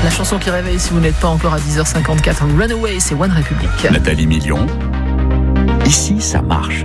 La chanson qui réveille si vous n'êtes pas encore à 10h54. Runaway, c'est One Republic. Nathalie Million. Ici, ça marche.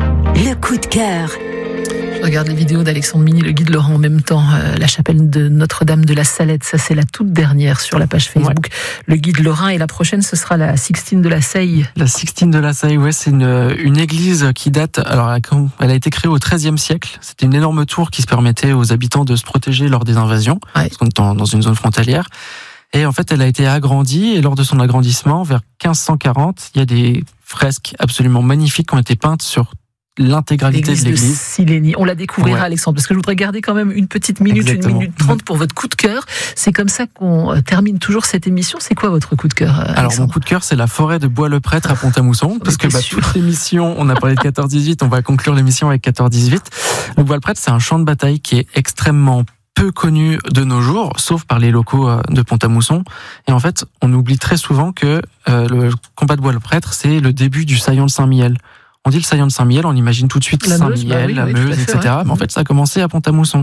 Le coup de cœur. Je regarde les vidéos d'Alexandre Mini, le guide Laurent en même temps. La chapelle de Notre-Dame de la Salette, ça c'est la toute dernière sur la page Facebook. Ouais. Le guide Lorrain, et la prochaine ce sera la Sixtine de la Seille. La Sixtine de la Seille, ouais, c'est une église qui date. Alors elle a été créée au XIIIe siècle. C'était une énorme tour qui se permettait aux habitants de se protéger lors des invasions, parce qu'on est dans une zone frontalière. Et en fait, elle a été agrandie, et lors de son agrandissement, vers 1540, il y a des fresques absolument magnifiques qui ont été peintes sur l'intégralité de l'église. Silény. On la découvrira, Alexandre, parce que je voudrais garder quand même une petite minute, Exactement. 1 minute 30 pour votre coup de cœur. C'est comme ça qu'on termine toujours cette émission. C'est quoi votre coup de cœur, Alexandre ? Alors, mon coup de cœur, c'est la forêt de Bois-le-Prêtre à Pont-à-Mousson, parce que toute l'émission, on a parlé de 14-18, on va conclure l'émission avec 14-18. Le Bois-le-Prêtre, c'est un champ de bataille qui est extrêmement peu connu de nos jours, sauf par les locaux de Pont-à-Mousson. Et en fait, on oublie très souvent que le combat de Bois-le-Prêtre, c'est le début du saillant de Saint-Mihiel. On dit le saillant de Saint-Mihiel, on imagine tout de suite Saint-Mihiel, la Meuse, etc. Ouais. Mais en fait, ça a commencé à Pont-à-Mousson.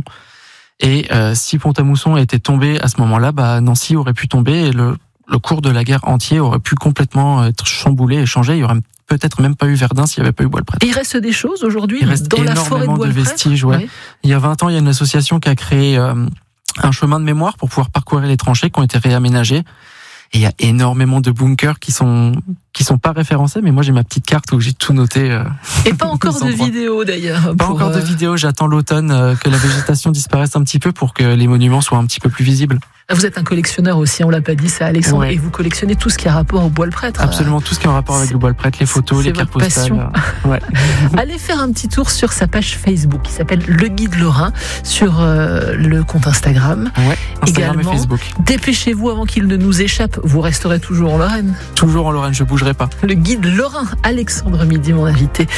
Et si Pont-à-Mousson était tombé à ce moment-là, Nancy aurait pu tomber et le cours de la guerre entier aurait pu complètement être chamboulé et changé. Il y aurait peut-être même pas eu Verdun s'il n'y avait pas eu Bois-le-Prêtre. Il reste des choses aujourd'hui dans la forêt de Bois-le-Prêtre. De vestiges, ouais. Il y a 20 ans, il y a une association qui a créé un chemin de mémoire pour pouvoir parcourir les tranchées qui ont été réaménagées. Et il y a énormément de bunkers qui sont pas référencés, mais moi j'ai ma petite carte où j'ai tout noté. Et pas encore de vidéos d'ailleurs. Pas encore de vidéos, j'attends l'automne, que la végétation disparaisse un petit peu pour que les monuments soient un petit peu plus visibles. Vous êtes un collectionneur aussi, on l'a pas dit ça, Alexandre, et vous collectionnez tout ce qui a rapport au Bois-le-Prêtre. Absolument, tout ce qui a rapport avec le Bois-le-Prêtre, les photos, les cartes postales. Ouais. Allez faire un petit tour sur sa page Facebook qui s'appelle Le Guide Lorrain, sur le compte Instagram. Ouais, Instagram également. Et Facebook. Dépêchez-vous avant qu'il ne nous échappe, vous resterez toujours en Lorraine. Toujours en Lorraine, je bougerai pas. Le Guide Lorrain, Alexandre Midi, mon invité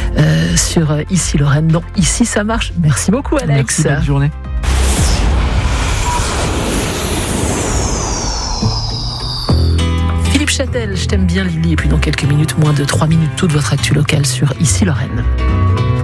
sur Ici Lorraine. Non, Ici ça marche. Merci beaucoup, Alex. Merci, bonne journée. Châtel, je t'aime bien Lily, et puis dans quelques minutes, moins de 3 minutes, toute votre actu locale sur Ici Lorraine.